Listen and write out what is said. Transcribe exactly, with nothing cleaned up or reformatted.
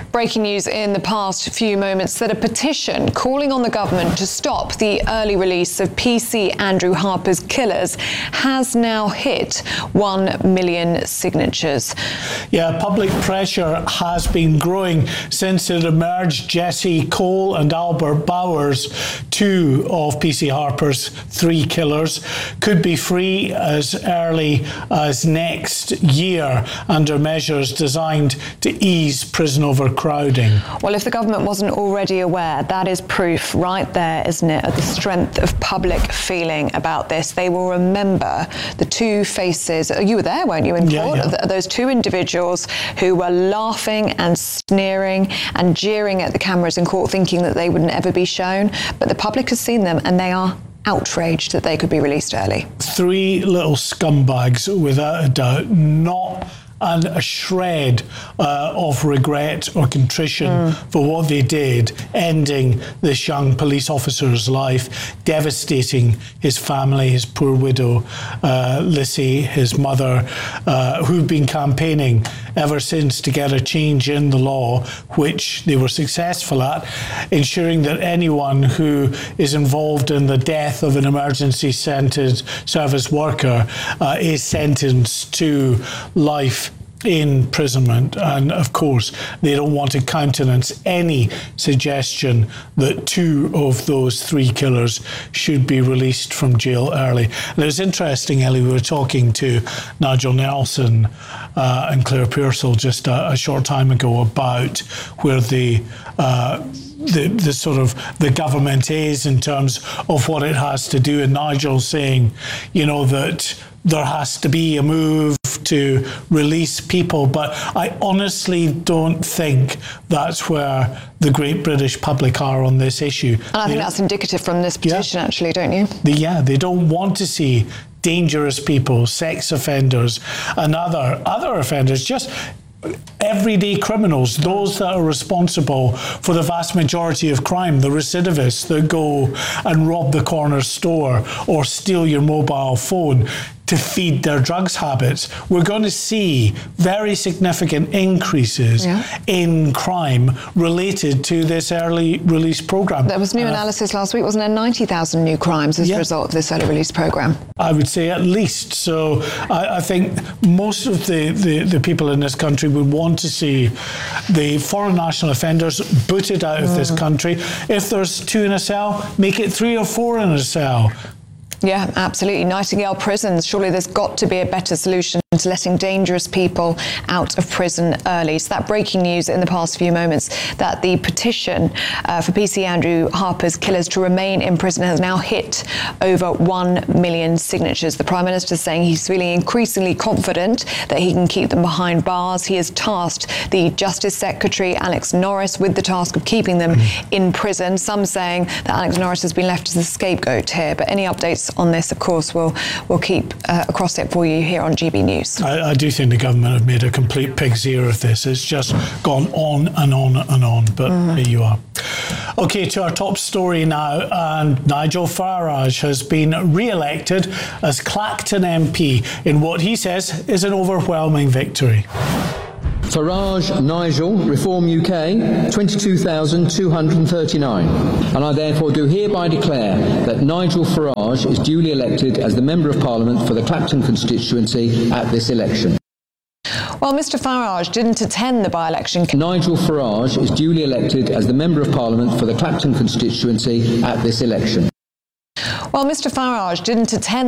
Breaking news in the past few moments that a petition calling on the government to stop the early release of P C Andrew Harper's killers has now hit one million signatures. Yeah, public pressure has been growing since it emerged Jesse Cole and Albert Bowers, two of P C Harper's three killers, could be free as early as next year under measures designed to ease prison overcrowding. Well, if the government wasn't already aware, that is proof right there, isn't it, of the strength of public feeling about this. They will remember the two faces. You were there, weren't you, in yeah, court? Yeah. Those two individuals who were laughing and sneering and jeering at the cameras in court, thinking that they wouldn't ever be shown. But the public has seen them, and they are outraged that they could be released early. Three little scumbags, without a doubt, not and a shred uh, of regret or contrition mm. for what they did, ending this young police officer's life, devastating his family, his poor widow, uh, Lissy, his mother, uh, who've been campaigning ever since to get a change in the law, which they were successful at, ensuring that anyone who is involved in the death of an emergency service worker uh, is sentenced to life imprisonment. And of course they don't want to countenance any suggestion that two of those three killers should be released from jail early. And it was interesting, Ellie, we were talking to Nigel Nelson uh, and Claire Pearsall just a, a short time ago about where the uh, The, the sort of the government is in terms of what it has to do, and Nigel saying, you know, that there has to be a move to release people, but I honestly don't think that's where the great British public are on this issue. And I think they, that's indicative from this petition, yeah, actually, don't you? They, yeah, they don't want to see dangerous people, sex offenders, and other other offenders, just everyday criminals, those that are responsible for the vast majority of crime, the recidivists that go and rob the corner store or steal your mobile phone to feed their drugs habits. We're going to see very significant increases yeah. in crime related to this early release program. There was new uh, analysis last week, wasn't there? ninety thousand new crimes as yeah. a result of this early release program. I would say at least. So I, I think most of the, the, the people in this country would want to see the foreign national offenders booted out of mm. this country. If there's two in a cell, make it three or four in a cell. Yeah, absolutely. Nightingale prisons. Surely there's got to be a better solution to letting dangerous people out of prison early. So that breaking news in the past few moments that the petition uh, for P C Andrew Harper's killers to remain in prison has now hit over one million signatures. The Prime Minister saying he's feeling increasingly confident that he can keep them behind bars. He has tasked the Justice Secretary, Alex Norris, with the task of keeping them mm. in prison. Some saying that Alex Norris has been left as a scapegoat here. But any updates on this, of course, we'll, we'll keep uh, across it for you here on G B News. I, I do think the government have made a complete pig's ear of this. It's just gone on and on and on, but mm. here you are. OK, to our top story now, and Nigel Farage has been re-elected as Clacton M P in what he says is an overwhelming victory. Farage Nigel, Reform U K, twenty-two thousand two hundred thirty-nine. And I therefore do hereby declare that Nigel Farage is duly elected as the Member of Parliament for the Clacton constituency at this election. Well, Mr Farage didn't attend the by-election. Nigel Farage is duly elected as the Member of Parliament for the Clacton constituency at this election. Well, Mr Farage didn't attend